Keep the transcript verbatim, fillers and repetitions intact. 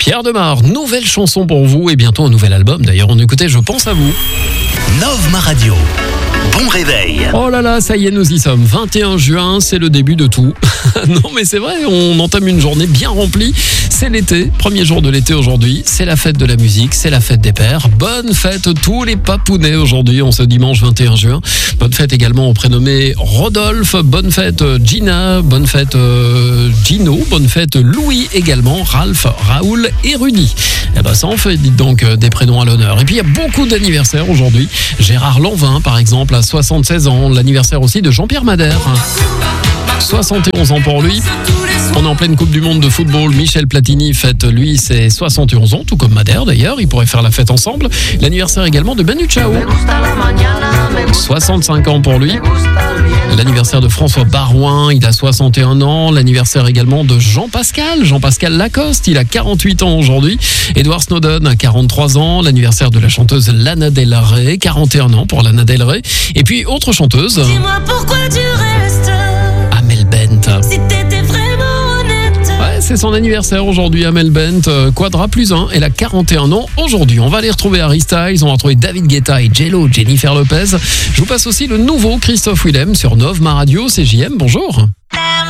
Pierre Demar, nouvelle chanson pour vous et bientôt un nouvel album. D'ailleurs, on écoutait Je pense à vous. Nove Ma Radio. Bon réveil. Oh là là, ça y est, nous y sommes. vingt et un juin, c'est le début de tout. Non mais c'est vrai, on entame une journée bien remplie. C'est l'été, premier jour de l'été aujourd'hui. C'est la fête de la musique, c'est la fête des pères. Bonne fête tous les papounets aujourd'hui, en ce dimanche vingt et un juin. Bonne fête également au prénommé Rodolphe. Bonne fête Gina, bonne fête euh, Gino, bonne fête Louis également, Ralph, Raoul et Rudy. Eh ben ça en fait, dites donc, euh, des prénoms à l'honneur. Et puis il y a beaucoup d'anniversaires aujourd'hui. Gérard Lanvin par exemple à soixante-seize ans. L'anniversaire aussi de Jean-Pierre Madère. soixante et onze ans pour lui. On est en pleine Coupe du Monde de football. Michel Platini fête, lui, ses soixante et onze ans, tout comme Madère d'ailleurs. Ils pourraient faire la fête ensemble. L'anniversaire également de Manu Chao. soixante-cinq ans pour lui. L'anniversaire de François Barouin, il a soixante et un ans. L'anniversaire également de Jean-Pascal, Jean-Pascal Lacoste, il a quarante-huit ans aujourd'hui. Edward Snowden a quarante-trois ans. L'anniversaire de la chanteuse Lana Del Rey, quarante et un ans pour Lana Del Rey. Et puis, autre chanteuse. Dis-moi pourquoi tu restes. Amel Bent. Si t'étais vraiment honnête. Ouais, c'est son anniversaire aujourd'hui, Amel Bent. Euh, Quadra plus un, elle a quarante et un ans aujourd'hui. On va aller retrouver Harry Styles, on va retrouver David Guetta et J-Lo, Jennifer Lopez. Je vous passe aussi le nouveau Christophe Willem sur Nove Ma Radio, c'est J M, bonjour.